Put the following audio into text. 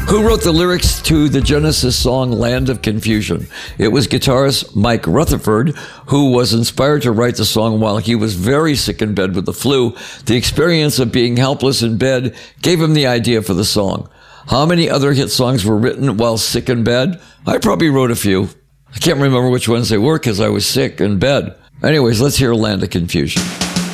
Who wrote the lyrics to the Genesis song Land of Confusion? It was guitarist Mike Rutherford, who was inspired to write the song while he was very sick in bed with the flu. The experience of being helpless in bed gave him the idea for the song. How many other hit songs were written while sick in bed? I probably wrote a few. I can't remember which ones they were because I was sick in bed. Anyways, let's hear Land of Confusion.